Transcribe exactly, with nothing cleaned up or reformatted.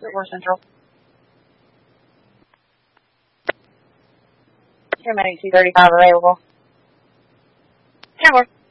Four Central. Human two thirty-five available. ten four.